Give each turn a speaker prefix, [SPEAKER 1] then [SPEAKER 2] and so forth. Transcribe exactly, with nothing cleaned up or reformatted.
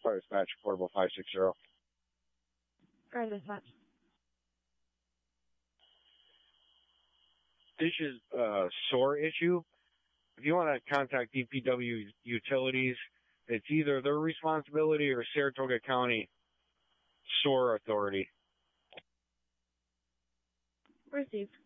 [SPEAKER 1] Fire dispatch, portable five six zero.
[SPEAKER 2] Fire dispatch.
[SPEAKER 1] This is a SOAR issue. If you want to contact D P W Utilities, it's either their responsibility or Saratoga County SOAR Authority.
[SPEAKER 2] Received.